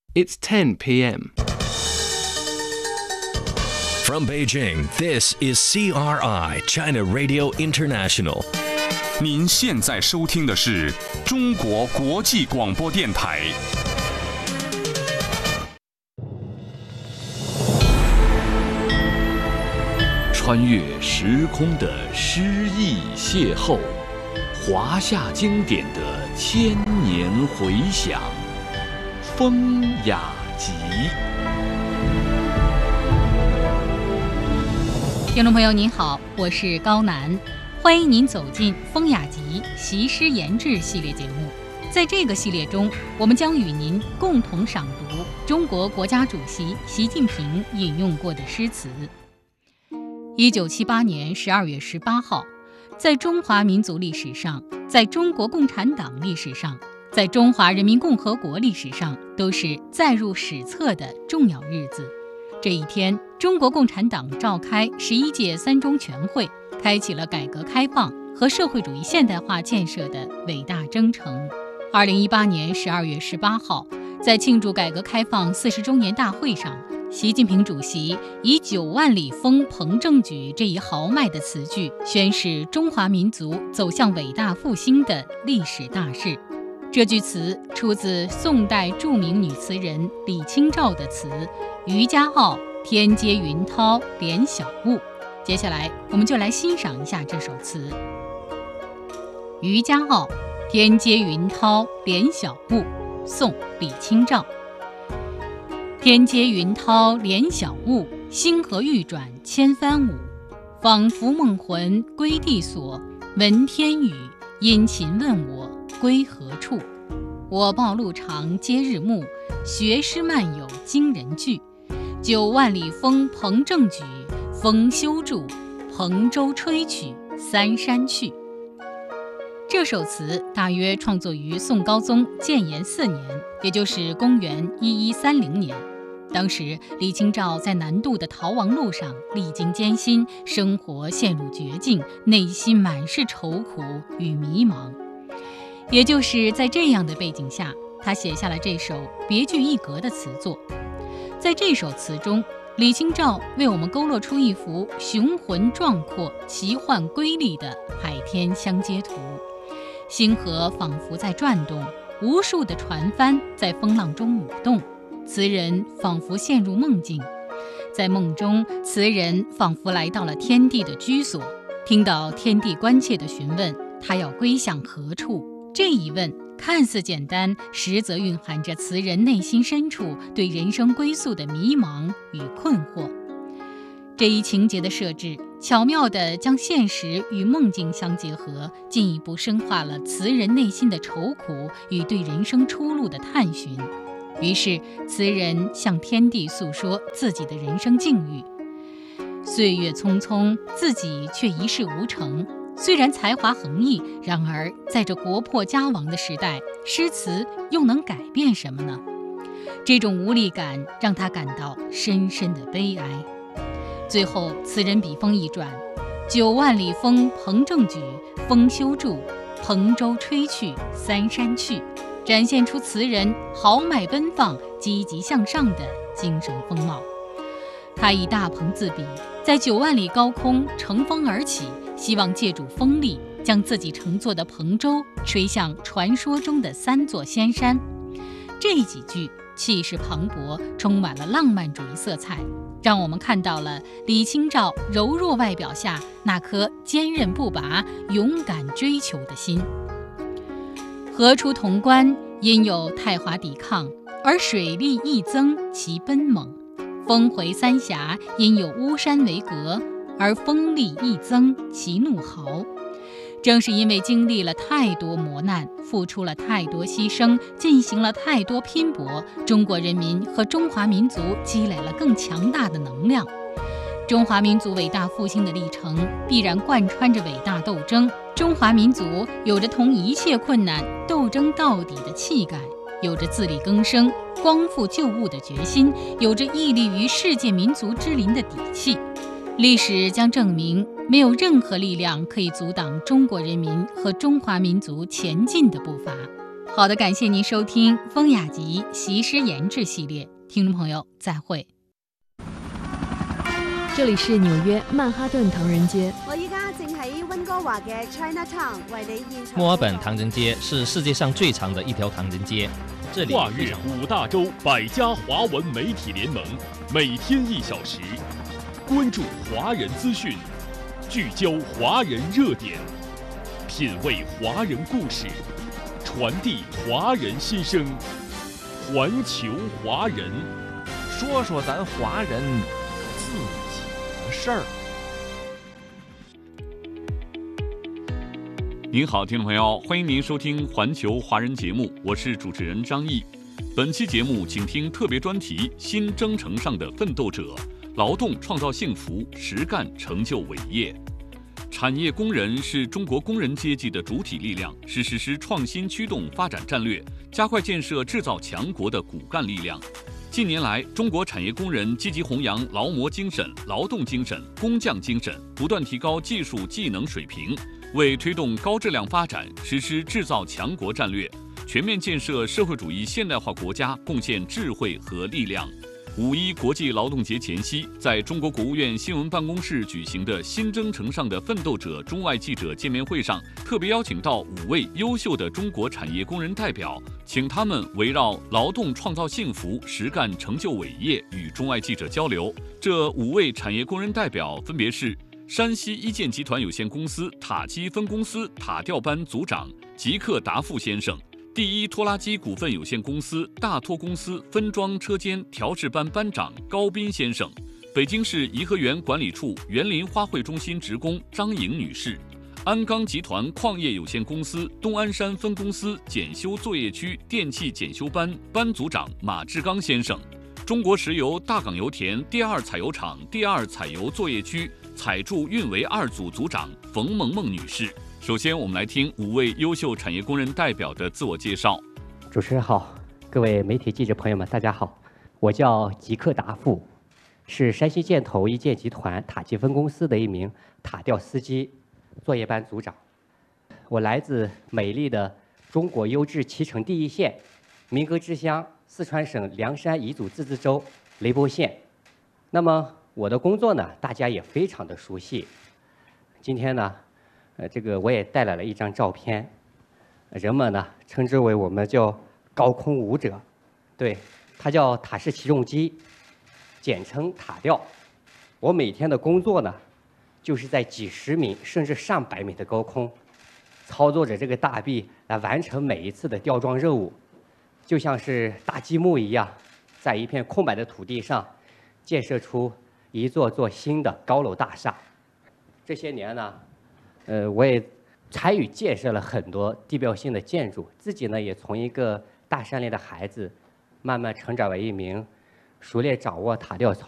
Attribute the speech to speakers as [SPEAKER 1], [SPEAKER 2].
[SPEAKER 1] It's 10 p.m.
[SPEAKER 2] From Beijing, this is CRI, China Radio International.
[SPEAKER 3] 您现在收听的是中国国际广播电台。
[SPEAKER 4] 穿越时空的诗意邂逅，华夏经典的千年回响，风雅集。
[SPEAKER 5] 听众朋友您好，我是高楠，欢迎您走进风雅集习诗言志系列节目。在这个系列中，我们将与您共同赏读中国国家主席习近平引用过的诗词。1978年12月18号，在中华民族历史上，在中国共产党历史上，在中华人民共和国历史上，都是载入史册的重要日子。这一天，中国共产党召开11届三中全会，开启了改革开放和社会主义现代化建设的伟大征程。2018年12月18号，在庆祝改革开放40周年大会上，习近平主席以9万里风鹏正举这一豪迈的词句，宣示中华民族走向伟大复兴的历史大势。这句词出自宋代著名女词人李清照的词《渔家傲·天阶云涛怜小物》。接下来，我们就来欣赏一下这首词《渔家傲·天阶云涛怜小物》，宋·李清照。天阶云涛怜小物，星河欲转千帆舞。仿佛梦魂归地所，闻天语，殷勤问我归何处。我报路长皆日暮，学诗漫有惊人句。9万里风鹏正举，风休住，蓬舟吹取三山去。这首词大约创作于宋高宗建炎4年，也就是公元1130年。当时李清照在南渡的逃亡路上历经艰辛，生活陷入绝境，内心满是愁苦与迷茫。也就是在这样的背景下，他写下了这首别具一格的词作。在这首词中，李清照为我们勾勒出一幅雄浑壮阔、奇幻瑰丽的海天相接图。星河仿佛在转动，无数的船帆在风浪中舞动，词人仿佛陷入梦境。在梦中，词人仿佛来到了天地的居所，听到天地关切地询问他要归向何处。这一问看似简单，实则蕴含着词人内心深处对人生归宿的迷茫与困惑。这一情节的设置，巧妙地将现实与梦境相结合，进一步深化了词人内心的愁苦与对人生出路的探寻。于是，词人向天地诉说自己的人生境遇。岁月匆匆，自己却一事无成。虽然才华横溢，然而在这国破家亡的时代，诗词又能改变什么呢？这种无力感让他感到深深的悲哀。最后，词人笔锋一转，9万里风鹏正举，风休住，蓬舟吹去三山去，展现出词人豪迈奔放、积极向上的精神风貌。他以大鹏自比，在9万里高空乘风而起，希望借助风力将自己乘坐的蓬舟吹向传说中的3座仙山。这几句气势磅礴，充满了浪漫主义色彩，让我们看到了李清照柔弱外表下那颗坚韧不拔、勇敢追求的心。何出潼关，因有太华抵抗，而水力亦增其奔猛。峰回三峡，因有巫山为隔，而风力亦增其怒号。正是因为经历了太多磨难，付出了太多牺牲，进行了太多拼搏，中国人民和中华民族积累了更强大的能量。中华民族伟大复兴的历程必然贯穿着伟大斗争，中华民族有着同一切困难斗争到底的气概，有着自力更生、光复旧物的决心，有着屹立于世界民族之林的底气。历史将证明，没有任何力量可以阻挡中国人民和中华民族前进的步伐。 好的，感谢您收听《风雅集习诗研制》系列，听众朋友再会。
[SPEAKER 1] 这里是纽约曼哈顿唐人街。
[SPEAKER 6] 我依家正喺温哥華嘅 Chinatown 為你現場。
[SPEAKER 7] 墨爾本唐人街是世界上最长的一条唐人街，这里
[SPEAKER 8] 跨越5大洲100家华文媒体联盟，每天1小时，关注华人资讯，聚焦华人热点，品味华人故事，传递华人心声，环球华人，
[SPEAKER 9] 说说咱华人自己的事儿。
[SPEAKER 3] 您好，听众朋友，欢迎您收听环球华人节目，我是主持人张毅。本期节目请听特别专题：新征程上的奋斗者，劳动创造幸福，实干成就伟业。产业工人是中国工人阶级的主体力量，是实施创新驱动发展战略、加快建设制造强国的骨干力量。近年来，中国产业工人积极弘扬劳模精神、劳动精神、工匠精神，不断提高技术技能水平，为推动高质量发展、实施制造强国战略、全面建设社会主义现代化国家贡献智慧和力量。5·1国际劳动节前夕，在中国国务院新闻办公室举行的新征程上的奋斗者中外记者见面会上，特别邀请到5位优秀的中国产业工人代表，请他们围绕劳动创造幸福，实干成就伟业与中外记者交流。这5位产业工人代表分别是山西一建集团有限公司塔机分公司塔吊班组长吉克达富先生，第一拖拉机股份有限公司大拖公司分装车间调制班班长高斌先生，北京市颐和园管理处园林花卉中心职工张颖女士，鞍钢集团矿业有限公司东安山分公司检修作业区电气检修班班组长马志刚先生，中国石油大港油田第2采油厂第2采油作业区采贮运维2组组长冯萌萌女士。首先，我们来听5位优秀产业工人代表的自我介绍。
[SPEAKER 10] 主持人好，各位媒体记者朋友们，大家好，我叫吉克达富，是山西建投一建集团塔机分公司的一名塔吊司机作业班组长。我来自美丽的中国优质脐橙第一县，民歌之乡四川省凉山彝族自治州雷波县。那么我的工作呢，大家也非常的熟悉。今天呢，我也带来了一张照片，人们呢称之为我们叫高空舞者，对，它叫塔式起重机，简称塔吊。我每天的工作呢，就是在几十米甚至上百米的高空，操作着这个大臂来完成每一次的吊装任务，就像是搭积木一样，在一片空白的土地上建设出一座座新的高楼大厦。这些年呢，我也参与建设了很多地标性的建筑，自己呢也从一个大山里的孩子，慢慢成长为一名熟练掌握塔吊操